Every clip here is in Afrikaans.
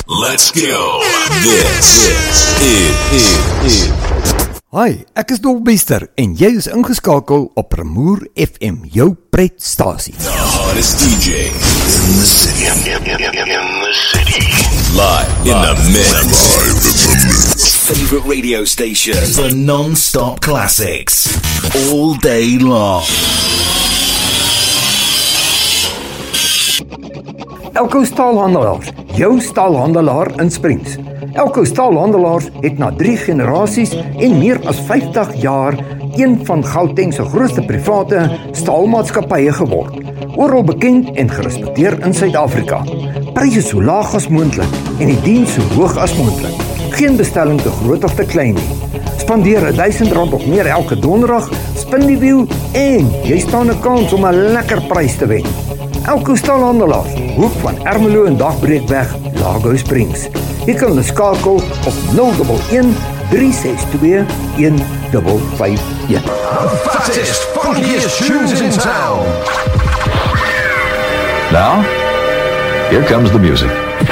Let's go. This is Hi, ek is Dolbester en jy is ingeskakel op Remoer FM, jou pretstasie. the hottest DJ in the city. Live in the mix. Favorite radio station for non-stop classics all day long. Elko Staalhandelaars, jou staalhandelaar in Springs. Elko Staalhandelaars het na 3 generasies en meer as 50 jaar een van Gauteng se grootste private staalmaatskappye geword. Oral bekend en gerespekteer in Suid-Afrika. Pryse so laag as moontlik en die diens so hoog as moontlik. Geen bestelling te groot of te klein nie. Spandeer R1000 of meer elke donderdag, spin die wiel en jy staan 'n kans om 'n lekker prys te wen. Elko Staalhandelaars, hoek van Ermelo en Dagbreekweg, Lago Springs. Jy kan hulle skakel op 011 362 1551. Fattest, funkiest tunes in town. Now, here comes the music.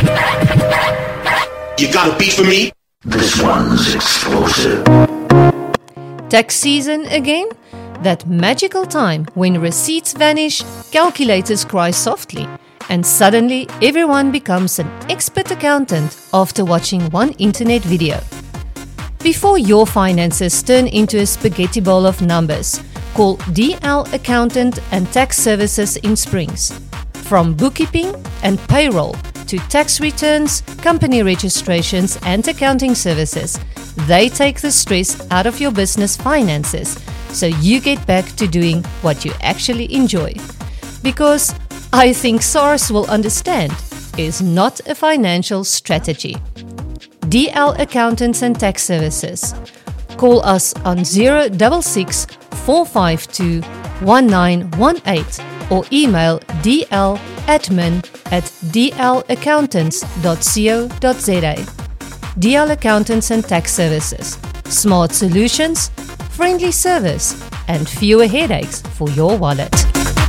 You got a beat for me? This one's explosive. Tax season again? That magical time when receipts vanish, calculators cry softly, and suddenly everyone becomes an expert accountant after watching one internet video. Before your finances turn into a spaghetti bowl of numbers, call DL Accountant and Tax Services in Springs. From bookkeeping and payroll to tax returns, company registrations and accounting services, they take the stress out of your business finances so you get back to doing what you actually enjoy. Because I think SARS will understand is not a financial strategy. DL Accountants and Tax Services. Call us on 066 452 1918 or email dladmin@dlaccountants.co.za. DL Accountants and Tax Services. Smart solutions, friendly service, and fewer headaches for your wallet.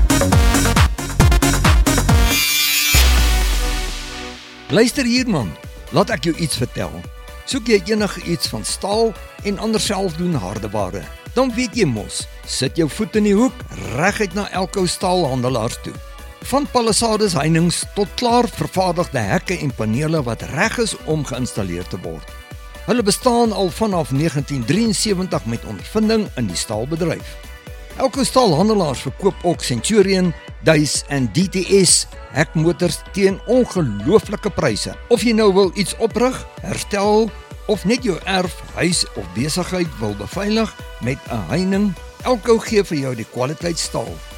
Luister hier man, laat ek jou iets vertel. Soek jy enige iets van staal en ander selfdoen hardeware, dan weet jy mos, sit jou voet in die hoek, reguit na Elko Staalhandelaars toe. Van palisades heininge tot klaar vervaardigde hekke en panele wat reg is om geïnstalleer te word. Hulle bestaan al vanaf 1973 met ondervinding in die staalbedryf. Elko Staalhandelaars verkoop ook Centurion, Duis en DTS hekmotors teen ongelooflike pryse. Of jy nou wil iets oprig, herstel of net jou erf, huis of besigheid wil beveilig met 'n heining, Elko gee vir jou die kwaliteit staal.